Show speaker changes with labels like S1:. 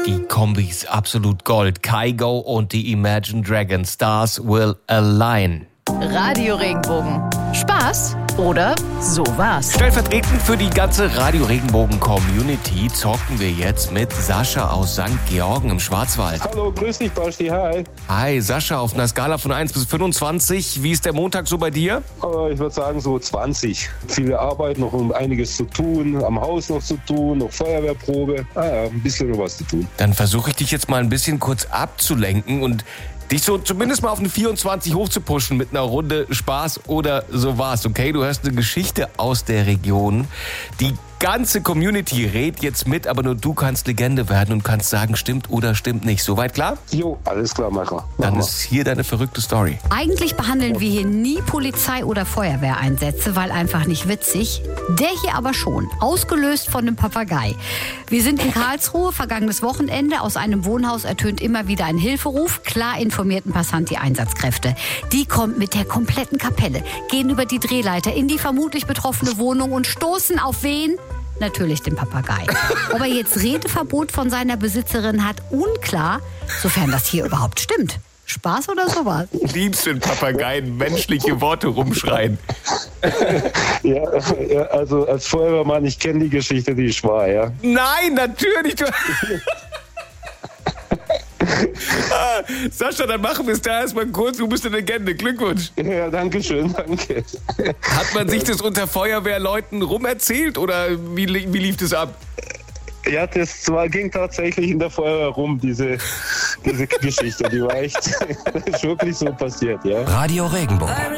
S1: Die Kombi ist absolut Gold. Kygo und die Imagine Dragons. Stars will align.
S2: Radio Regenbogen. Spaß oder sowas?
S1: Stellvertretend für die ganze Radio Regenbogen-Community zocken wir jetzt mit Sascha aus St. Georgen im Schwarzwald.
S3: Hallo, grüß dich, Basti, hi.
S1: Hi, Sascha, auf einer Skala von 1 bis 25. Wie ist der Montag so bei dir?
S3: Ich würde sagen so 20. Viele Arbeit, noch um einiges zu tun, am Haus noch zu tun, noch Feuerwehrprobe. Ein bisschen noch was zu tun.
S1: Dann versuche ich dich jetzt mal ein bisschen kurz abzulenken und dich so zumindest mal auf eine 24 hochzupushen mit einer Runde Spaß oder sowas, okay? Du hörst eine Geschichte aus der Region. Die ganze Community redet jetzt mit, aber nur du kannst Legende werden und kannst sagen, stimmt oder stimmt nicht. Soweit klar?
S3: Jo, alles klar, Macher.
S1: Dann ist hier deine verrückte Story.
S4: Eigentlich behandeln wir hier nie Polizei- oder Feuerwehreinsätze, weil einfach nicht witzig. Der hier aber schon, ausgelöst von einem Papagei. Wir sind in Karlsruhe, vergangenes Wochenende. Aus einem Wohnhaus ertönt immer wieder ein Hilferuf. Klar informierten Passant die Einsatzkräfte. Die kommen mit der kompletten Kapelle, gehen über die Drehleiter in die vermutlich betroffene Wohnung und stoßen auf wen? Natürlich den Papagei. Ob er jetzt Redeverbot von seiner Besitzerin hat, unklar, sofern das hier überhaupt stimmt. Spaß oder sowas?
S1: Liebst du den Papageien menschliche Worte rumschreien?
S3: Ja, also als Feuerwehrmann, ich kenne die Geschichte, die ist wahr, ja.
S1: Nein, natürlich. Sascha, dann machen wir es da erstmal kurz. Du bist eine Legende. Glückwunsch.
S3: Ja, danke schön, danke.
S1: Hat man sich das unter Feuerwehrleuten rumerzählt oder wie lief das ab?
S3: Ja, ging tatsächlich in der Feuerwehr rum, diese Geschichte. Die war echt, das ist wirklich so passiert, ja.
S5: Radio Regenbogen.